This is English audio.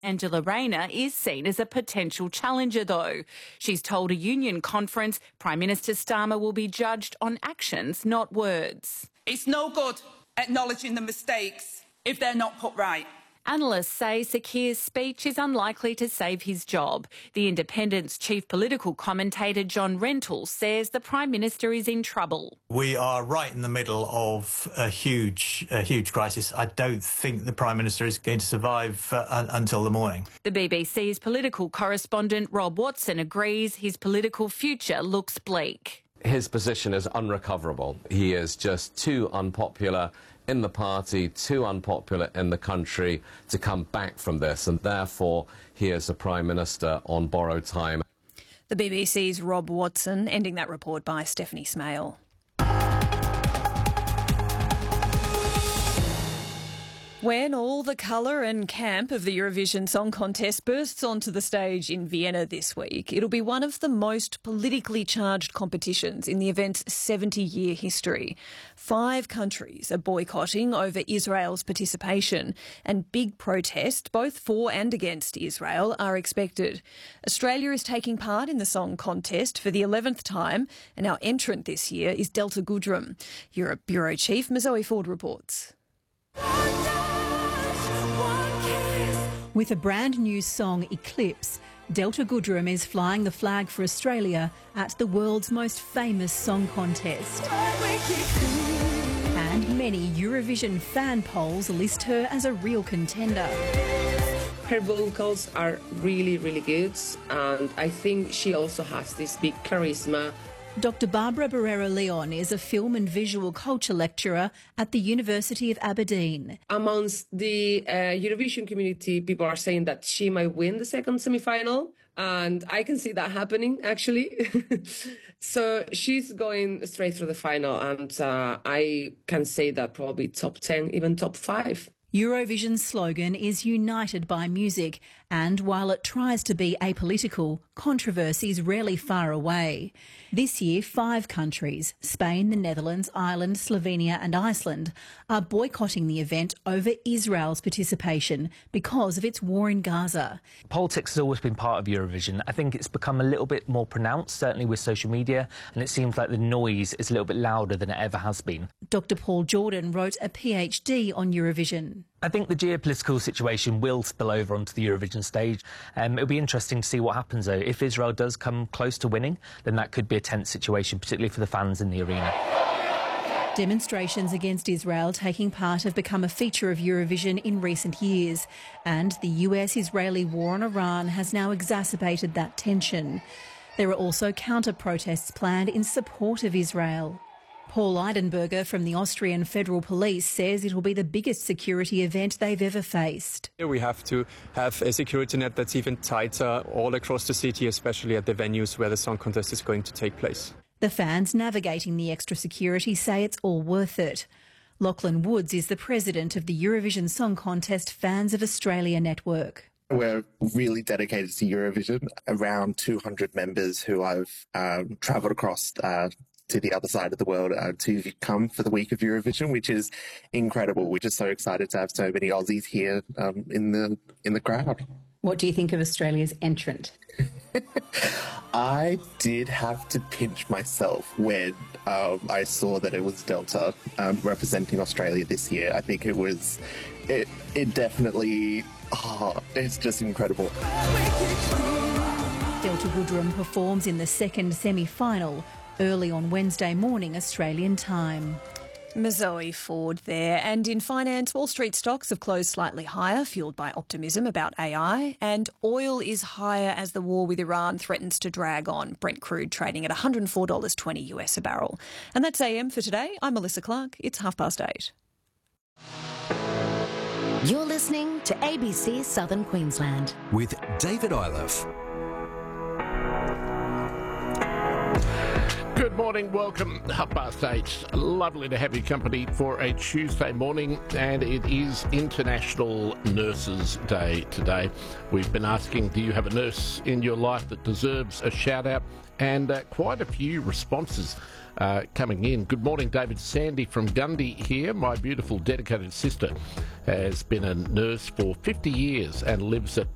Angela Rayner is seen as a potential challenger, though. She's told a union conference Prime Minister Starmer will be judged on actions, not words. It's no good acknowledging the mistakes if they're not put right. Analysts say Sir Keir's speech is unlikely to save his job. The Independent's chief political commentator John Rentoul says the Prime Minister is in trouble. We are right in the middle of a huge crisis. I don't think the Prime Minister is going to survive until the morning. The BBC's political correspondent Rob Watson agrees his political future looks bleak. His position is unrecoverable. He is just too unpopular in the party, too unpopular in the country to come back from this, and therefore he is a Prime Minister on borrowed time. The BBC's Rob Watson, ending that report by Stephanie Smale. When all the colour and camp of the Eurovision Song Contest bursts onto the stage in Vienna this week, it'll be one of the most politically charged competitions in the event's 70-year history. 5 countries are boycotting over Israel's participation, and big protests, both for and against Israel, are expected. Australia is taking part in the song contest for the 11th time, and our entrant this year is Delta Goodrem. Europe Bureau Chief Mazoe Ford reports. With a brand new song, Eclipse, Delta Goodrem is flying the flag for Australia at the world's most famous song contest. And many Eurovision fan polls list her as a real contender. Her vocals are really, really good, and I think she also has this big charisma. Dr. Barbara Barrera-Leon is a film and visual culture lecturer at the University of Aberdeen. Amongst the Eurovision community, people are saying that she might win the second semi-final, and I can see that happening, actually. So she's going straight through the final, and I can say that probably top 10, even top 5. Eurovision's slogan is United by Music, and while it tries to be apolitical, controversy's rarely far away. This year, 5 countries, Spain, the Netherlands, Ireland, Slovenia and Iceland, are boycotting the event over Israel's participation because of its war in Gaza. Politics has always been part of Eurovision. I think it's become a little bit more pronounced, certainly with social media, and it seems like the noise is a little bit louder than it ever has been. Dr. Paul Jordan wrote a PhD on Eurovision. I think the geopolitical situation will spill over onto the Eurovision stage. It'll be interesting to see what happens, though. If Israel does come close to winning, then that could be a tense situation, particularly for the fans in the arena. Demonstrations against Israel taking part have become a feature of Eurovision in recent years, and the US-Israeli war on Iran has now exacerbated that tension. There are also counter-protests planned in support of Israel. Paul Eidenberger from the Austrian Federal Police says it will be the biggest security event they've ever faced. We have to have a security net that's even tighter all across the city, especially at the venues where the song contest is going to take place. The fans navigating the extra security say it's all worth it. Lachlan Woods is the president of the Eurovision Song Contest Fans of Australia network. We're really dedicated to Eurovision, around 200 members who I've travelled across to the other side of the world to come for the week of Eurovision, which is incredible. We're just so excited to have so many Aussies here in the crowd. What do you think of Australia's entrant? I did have to pinch myself when I saw that it was Delta representing Australia this year. I think it definitely, it's just incredible. Delta Goodrem performs in the second semi-final early on Wednesday morning Australian time. Mazoe Ford there. And in finance, Wall Street stocks have closed slightly higher, fuelled by optimism about AI. And oil is higher as the war with Iran threatens to drag on. Brent crude trading at $104.20 US a barrel. And that's AM for today. I'm Melissa Clark. It's 8:30. You're listening to ABC Southern Queensland with David Iliff. Good morning, welcome. 8:30. Lovely to have your company for a Tuesday morning, and it is International Nurses Day today. We've been asking, do you have a nurse in your life that deserves a shout out? And quite a few responses coming in. Good morning, David. Sandy from Gundy here. My beautiful dedicated sister has been a nurse for 50 years and lives at